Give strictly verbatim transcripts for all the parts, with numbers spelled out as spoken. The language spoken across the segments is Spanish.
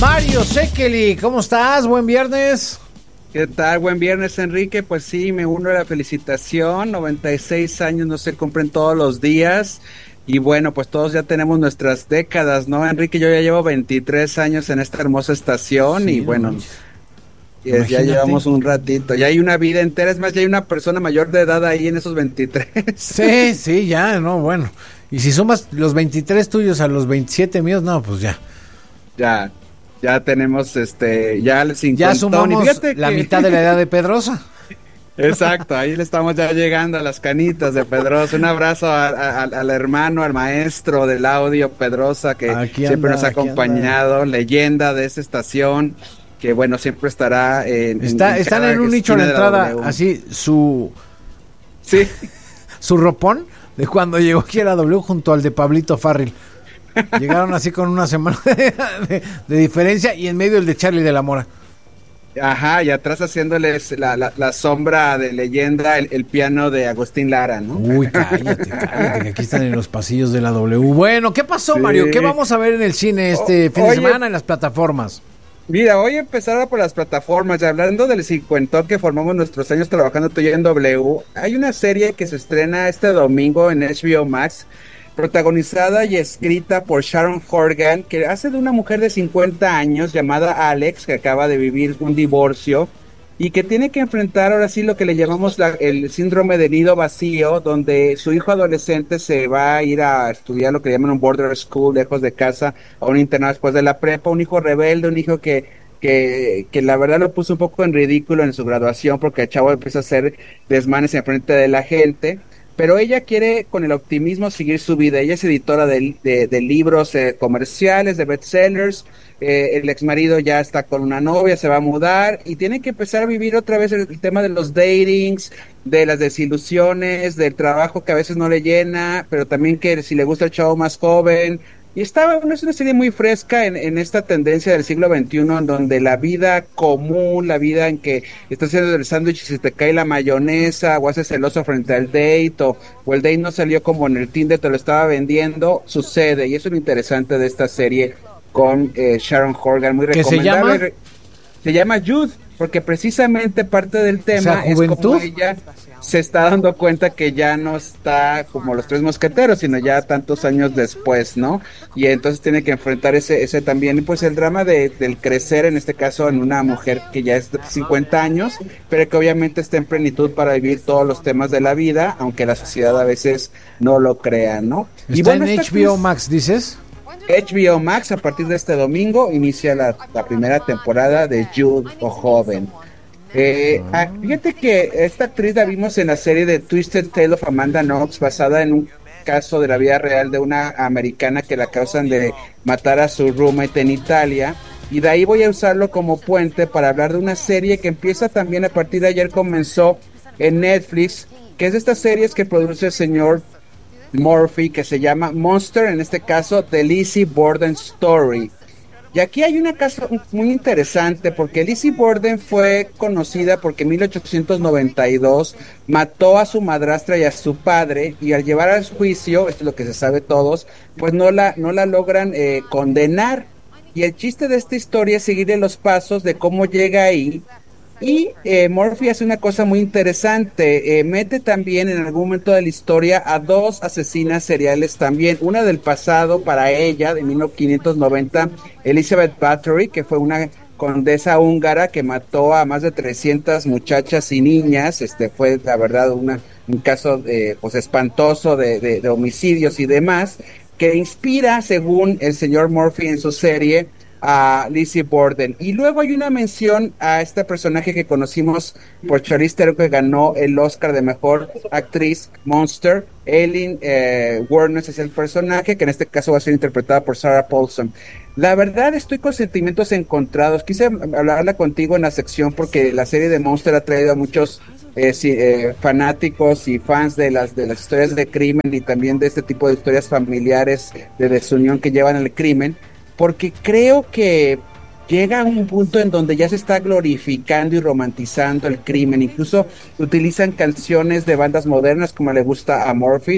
Mario Sekeli, ¿cómo estás? Buen viernes. ¿Qué tal? Buen viernes, Enrique. Pues sí, me uno a la felicitación. noventa y seis años no se cumplen todos los días. Y bueno, pues todos ya tenemos nuestras décadas, ¿no? Enrique, yo ya llevo veintitrés años en esta hermosa estación. Sí, y bueno, no, ya, ya llevamos un ratito. Ya hay una vida entera. Es más, ya hay una persona mayor de edad ahí en esos veintitrés. Sí, sí, ya, no, bueno. Y si sumas los veintitrés tuyos a los veintisiete míos, no, pues ya. Ya. Ya tenemos, este, ya el cincuenta. Ya sumamos la que... mitad de la edad de Pedrosa. Exacto, ahí le estamos ya llegando a las canitas de Pedrosa. Un abrazo a, a, al hermano, al maestro del audio, Pedrosa, que aquí siempre anda, nos ha acompañado, leyenda de esta estación, que bueno, siempre estará en... Está, en están en un nicho de entrada, así, su... Sí. Su ropón de cuando llegó aquí a la W junto al de Pablito Farril. Llegaron así con una semana de, de, de diferencia y en medio el de Charlie de la Mora. Ajá, y atrás haciéndoles la, la, la sombra de leyenda, el, el piano de Agustín Lara, ¿no? Uy, cállate, cállate, que aquí están en los pasillos de la W. Bueno, ¿qué pasó, sí. Mario? ¿Qué vamos a ver en el cine este o, fin oye, de semana en las plataformas? Mira, hoy empezar por las plataformas, y hablando del cincuentón que formamos nuestros años trabajando tú y yo en W, hay una serie que se estrena este domingo en H B O Max, protagonizada y escrita por Sharon Horgan, que hace de una mujer de cincuenta años llamada Alex, que acaba de vivir un divorcio y que tiene que enfrentar ahora sí lo que le llamamos la, el síndrome de nido vacío, donde su hijo adolescente se va a ir a estudiar lo que llaman un border school, lejos de casa, a un internado después de la prepa, un hijo rebelde, un hijo que Que, que la verdad lo puso un poco en ridículo en su graduación, porque el chavo empieza a hacer desmanes en frente de la gente. Pero ella quiere con el optimismo seguir su vida. Ella es editora de, de, de libros eh, comerciales, de bestsellers. Eh, el exmarido ya está con una novia, se va a mudar y tiene que empezar a vivir otra vez el, el tema de los datings, de las desilusiones, del trabajo que a veces no le llena, pero también que si le gusta el chavo más joven. Y está, no es una serie muy fresca en, en esta tendencia del siglo veintiuno, en donde la vida común, la vida en que estás haciendo el sándwich y se te cae la mayonesa, o haces celoso frente al date, o, o el date no salió como en el Tinder, te lo estaba vendiendo, sucede. Y eso es lo interesante de esta serie con eh, Sharon Horgan, muy recomendable. ¿Qué se llama? Se llama Youth, porque precisamente parte del tema, o sea, es como ella se está dando cuenta que ya no está como los tres mosqueteros, sino ya tantos años después, ¿no? Y entonces tiene que enfrentar ese ese también, pues el drama de, del crecer, en este caso en una mujer que ya es de cincuenta años, pero que obviamente está en plenitud para vivir todos los temas de la vida, aunque la sociedad a veces no lo crea, ¿no? ¿Está y bueno, en H B O Max, dices? H B O Max, a partir de este domingo inicia la, la primera temporada de Youth o Joven. Eh, ah, fíjate que esta actriz la vimos en la serie de Twisted Tale of Amanda Knox, basada en un caso de la vida real de una americana que la causan de matar a su roommate en Italia, y de ahí voy a usarlo como puente para hablar de una serie que empieza también a partir de ayer, comenzó en Netflix, que es de estas series que produce el señor Murphy, que se llama Monster, en este caso The Lizzie Borden Story. Y aquí hay una caso muy interesante, porque Lizzie Borden fue conocida porque en mil ochocientos noventa y dos mató a su madrastra y a su padre, y al llevar al juicio, esto es lo que se sabe todos, pues no la, no la logran eh, condenar. Y el chiste de esta historia es seguirle los pasos de cómo llega ahí. Y eh, Murphy hace una cosa muy interesante, eh, mete también en algún momento de la historia a dos asesinas seriales también, una del pasado para ella, de mil quinientos noventa, Elizabeth Bathory, que fue una condesa húngara que mató a más de trescientas muchachas y niñas. Este fue la verdad una, un caso eh, pues espantoso de, de, de homicidios y demás, que inspira, según el señor Murphy en su serie, a Lizzie Borden. Y luego hay una mención a este personaje que conocimos por Charlize Theron, que ganó el Oscar de Mejor Actriz, Monster. Eileen eh, Wuornos es el personaje, que en este caso va a ser interpretada por Sarah Paulson. La verdad estoy con sentimientos encontrados. Quise hablarla contigo en la sección porque la serie de Monster ha traído a muchos eh, sí, eh, fanáticos y fans de las de las historias de crimen, y también de este tipo de historias familiares de desunión que llevan al crimen, porque creo que llega a un punto en donde ya se está glorificando y romantizando el crimen. Incluso utilizan canciones de bandas modernas, como le gusta a Murphy,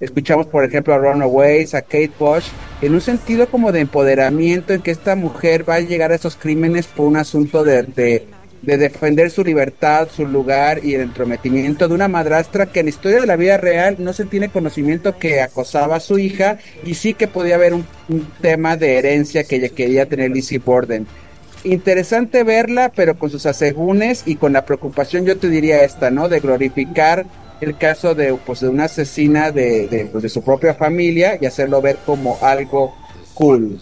Escuchamos, por ejemplo, a Runaways, a Kate Bush, en un sentido como de empoderamiento, en que esta mujer va a llegar a esos crímenes por un asunto de, de, de defender su libertad, su lugar y el entrometimiento de una madrastra que en la historia de la vida real no se tiene conocimiento que acosaba a su hija, y sí que podía haber un, un tema de herencia que ella quería tener Lizzie Borden. Interesante verla, pero con sus asegúnes y con la preocupación, yo te diría esta, ¿no? De glorificar el caso de, pues, de una asesina de, de, pues, de su propia familia y hacerlo ver como algo cool.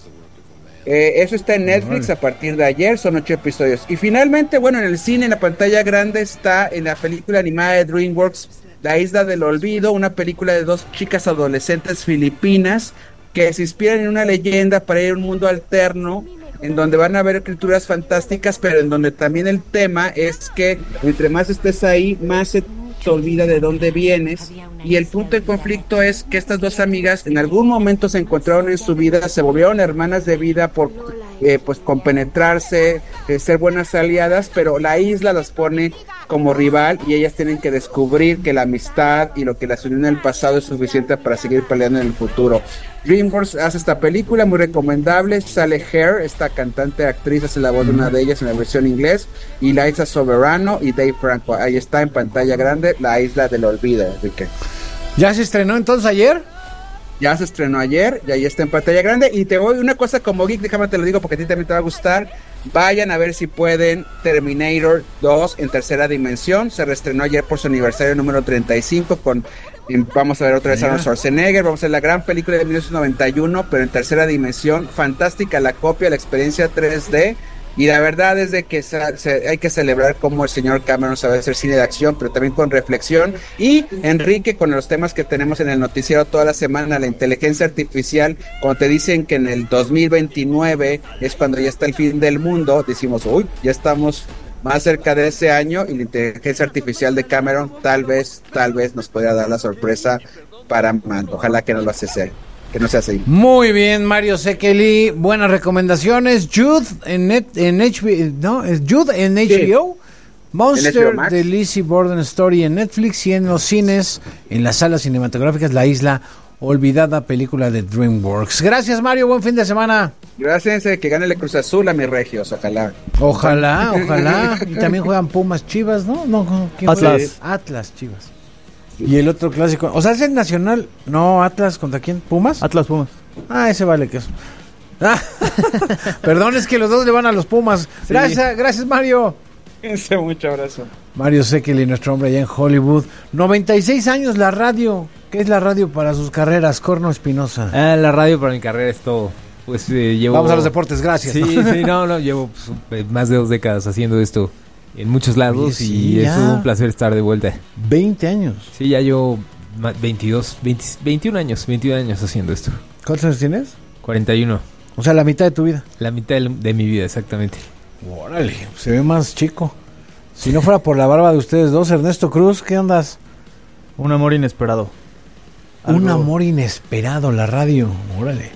Eh, eso está en Netflix a partir de ayer, son ocho episodios. Y finalmente, bueno, en el cine, en la pantalla grande, está en la película animada de DreamWorks, La Isla del Olvido, una película de dos chicas adolescentes filipinas que se inspiran en una leyenda para ir a un mundo alterno, en donde van a ver criaturas fantásticas, pero en donde también el tema es que entre más estés ahí, más se te olvida de dónde vienes, y el punto de conflicto es que estas dos amigas en algún momento se encontraron en su vida, se volvieron hermanas de vida por eh, pues compenetrarse, eh, ser buenas aliadas, pero la isla las pone como rival y ellas tienen que descubrir que la amistad y lo que las unió en el pasado es suficiente para seguir peleando en el futuro. DreamWorks hace esta película muy recomendable, sale Hair, esta cantante actriz hace la voz de una de ellas en la versión inglés, y Liza Soberano y Dave Franco. Ahí está en pantalla grande, La Isla del Olvido, Enrique. ¿Ya se estrenó entonces ayer? Ya se estrenó ayer, y ahí está en pantalla grande. Y te voy una cosa como geek, déjame te lo digo porque a ti también te va a gustar. Vayan a ver si pueden Terminator dos en tercera dimensión. Se reestrenó ayer por su aniversario número treinta y cinco con... Vamos a ver otra vez a Arnold Schwarzenegger, vamos a ver la gran película de mil novecientos noventa y uno, pero en tercera dimensión. Fantástica la copia, la experiencia tres D. Y la verdad es de que se, se, hay que celebrar cómo el señor Cameron sabe hacer cine de acción, pero también con reflexión. Y Enrique, con los temas que tenemos en el noticiero toda la semana, la inteligencia artificial, cuando te dicen que en el dos mil veintinueve es cuando ya está el fin del mundo, decimos, uy, ya estamos más cerca de ese año, y la inteligencia artificial de Cameron tal vez, tal vez nos pueda dar la sorpresa para Man. Ojalá que no lo hace ser. Que no sea así. Muy bien, Mario Sekeli, buenas recomendaciones. Jude en, net, en H B O, no, es Jude en H B O. Sí. Monster de Lizzie Borden Story en Netflix, y en los cines, en las salas cinematográficas, La Isla Olvidada, película de DreamWorks. Gracias, Mario, buen fin de semana. Gracias, eh, que gane el Cruz Azul a mis regios, ojalá. Ojalá, ojalá. Y también juegan Pumas Chivas, ¿no? No, ¿quién Atlas. Juega? Atlas Chivas. Y el otro clásico, o sea, es el Nacional, no, Atlas, ¿contra quién? ¿Pumas? Atlas Pumas. Ah, ese vale que eso. Ah, perdón, es que los dos le van a los Pumas. Sí. Gracias, gracias, Mario. Ese, mucho abrazo. Mario Sekeli, nuestro hombre allá en Hollywood. noventa y seis años la radio. ¿Qué es la radio para sus carreras, Corno Espinosa? Ah, la radio para mi carrera es todo. Pues eh, llevo... Vamos a los deportes, gracias. Sí, ¿no? sí, no, no, llevo pues, más de dos décadas haciendo esto en muchos lados. Oye, sí, y ya. Es un placer estar de vuelta. veinte años. Sí, ya yo veintidós, veinte, veintiún años, veintiún años haciendo esto. ¿Cuántos años tienes? cuarenta y uno. O sea, la mitad de tu vida. La mitad de, de mi vida, exactamente. Órale, se ve más chico. Si no fuera por la barba de ustedes dos, Ernesto Cruz, ¿qué andas? Un amor inesperado. Algo... Un amor inesperado, la radio. Órale.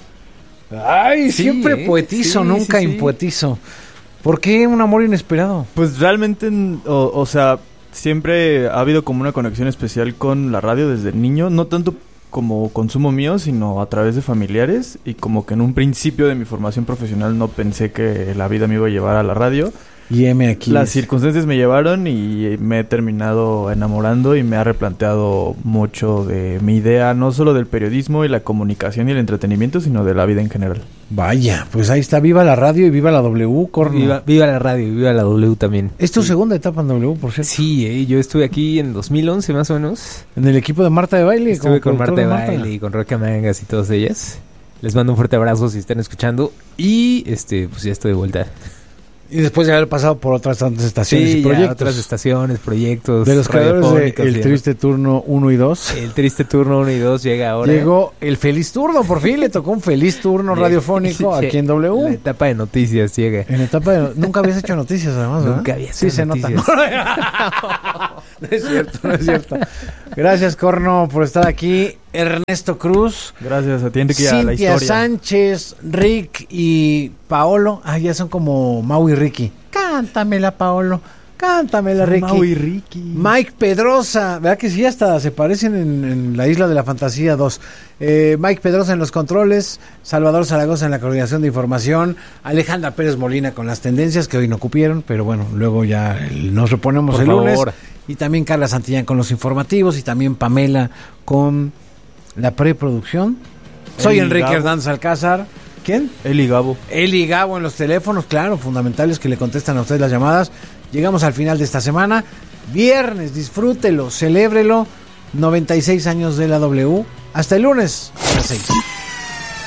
Ay, sí, siempre eh, poetizo, sí, nunca sí, sí. impoetizo. ¿Por qué un amor inesperado? Pues realmente, o, o sea, siempre ha habido como una conexión especial con la radio desde niño. No tanto como consumo mío, sino a través de familiares. Y como que en un principio de mi formación profesional no pensé que la vida me iba a llevar a la radio. Y M aquí. Las circunstancias me llevaron y me he terminado enamorando y me ha replanteado mucho de mi idea, no solo del periodismo y la comunicación y el entretenimiento, sino de la vida en general. Vaya, pues ahí está, viva la radio y viva la W, Corno. Viva, viva la radio y viva la W también. ¿Es tu sí. segunda etapa en W, por cierto? Sí, eh, yo estuve aquí en dos mil once más o menos. ¿En el equipo de Marta de Baile? Estuve con Marta de Baile Marta. y con Roca Mangas y todas ellas. Les mando un fuerte abrazo si están escuchando y este pues ya estoy de vuelta. Y después de haber pasado por otras tantas estaciones sí, y proyectos. otras estaciones, proyectos. De los creadores de El Triste Turno uno y dos. El Triste Turno uno y dos llega ahora. Llegó el Feliz Turno, por fin le tocó un Feliz Turno radiofónico sí, aquí en W. En la etapa de noticias llega. En la etapa de... Nunca habías hecho noticias además, ¿verdad? Nunca había hecho sí, noticias. Sí, se nota. No es cierto, no es cierto. Gracias, Corno, por estar aquí. Ernesto Cruz. Gracias a ti, Enrique, a la historia. Cintia Sánchez, Rick y Paolo. Ah, ya son como Mau y Ricky. Cántamela, Paolo. Cántamela, Ricky. Mau y Ricky. Mike Pedrosa, ¿verdad que sí? Hasta se parecen en, en la Isla de la Fantasía dos. Eh, Mike Pedrosa en los controles, Salvador Zaragoza en la coordinación de información, Alejandra Pérez Molina con las tendencias que hoy no cupieron, pero bueno, luego ya el, nos reponemos Por el lunes. favor. Y también Carla Santillán con los informativos y también Pamela con la preproducción. Soy Eli Enrique Gabo. Hernández Alcázar. ¿Quién? Eli Gabo. Eli Gabo en los teléfonos, claro, fundamentales que le contestan a ustedes las llamadas. Llegamos al final de esta semana. Viernes, disfrútelo, celébrelo. noventa y seis años de la W. Hasta el lunes a las seis.